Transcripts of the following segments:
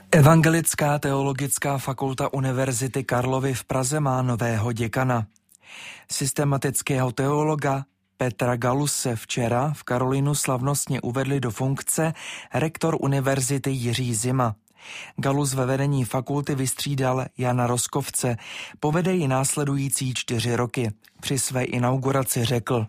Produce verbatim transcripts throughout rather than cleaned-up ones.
Evangelická teologická fakulta Univerzity Karlovy v Praze má nového děkana. Systematického teologa Petra Galuse včera v Karolinu slavnostně uvedli do funkce rektor univerzity Jiří Zima. Galus ve vedení fakulty vystřídal Jana Roskovce, povede ji následující čtyři roky. Při své inauguraci řekl: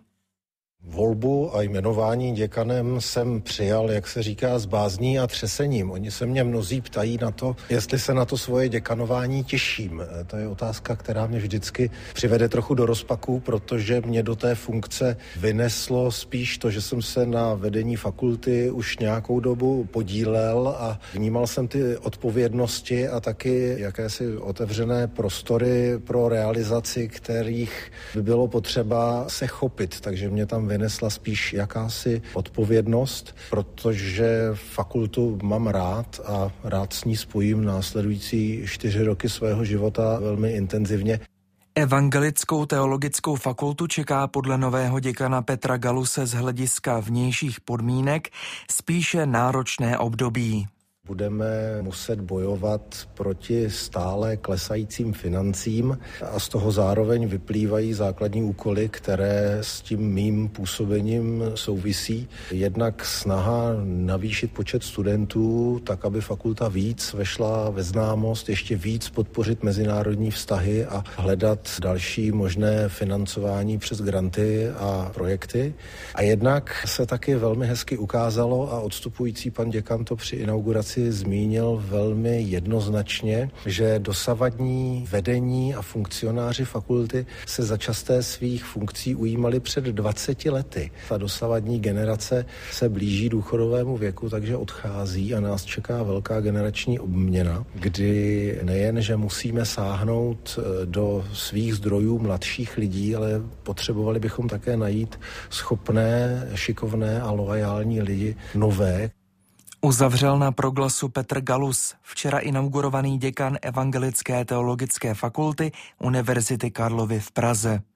Volbu a jmenování děkanem jsem přijal, jak se říká, s bázní a třesením. Oni se mě mnozí ptají na to, jestli se na to svoje děkanování těším. To je otázka, která mě vždycky přivede trochu do rozpaku, protože mě do té funkce vyneslo spíš to, že jsem se na vedení fakulty už nějakou dobu podílel a vnímal jsem ty odpovědnosti a taky jakési otevřené prostory pro realizaci, kterých by bylo potřeba se chopit. Takže mě tam vynesla spíš jakási odpovědnost, protože fakultu mám rád a rád s ní spojím následující čtyři roky svého života velmi intenzivně. Evangelickou teologickou fakultu čeká podle nového děkana Petra Galuse z hlediska vnějších podmínek spíše náročné období. Budeme muset bojovat proti stále klesajícím financím a z toho zároveň vyplývají základní úkoly, které s tím mým působením souvisí. Jednak snaha navýšit počet studentů, tak aby fakulta víc vešla ve známost, ještě víc podpořit mezinárodní vztahy a hledat další možné financování přes granty a projekty. A jednak se taky velmi hezky ukázalo, a odstupující pan děkan to při inauguraci zmínil velmi jednoznačně, že dosavadní vedení a funkcionáři fakulty se začasté svých funkcí ujímali před dvaceti lety. Ta dosavadní generace se blíží důchodovému věku, takže odchází a nás čeká velká generační obměna, kdy nejen, že musíme sáhnout do svých zdrojů mladších lidí, ale potřebovali bychom také najít schopné, šikovné a loajální lidi nové. Uzavřel na proglasu Petr Galus, včera inaugurovaný děkan Evangelické teologické fakulty Univerzity Karlovy v Praze.